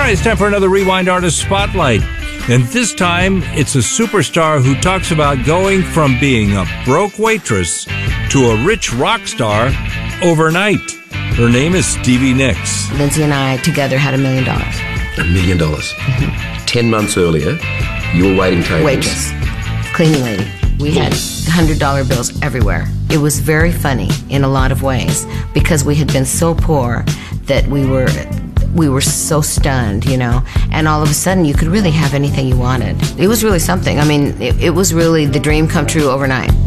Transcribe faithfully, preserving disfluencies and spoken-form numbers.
All right, it's time for another Rewind Artist Spotlight. And this time, it's a superstar who talks about going from being a broke waitress to a rich rock star overnight. Her name is Stevie Nicks. Lindsay and I together had a million dollars. A million dollars. Mm-hmm. Ten months earlier, you were waiting tables. Waitress. Cleaning lady. We had one hundred dollar bills everywhere. It was very funny in a lot of ways because we had been so poor that we were we were so stunned, you know, and all of a sudden you could really have anything you wanted. It was really something. I mean, it, it was really the dream come true overnight.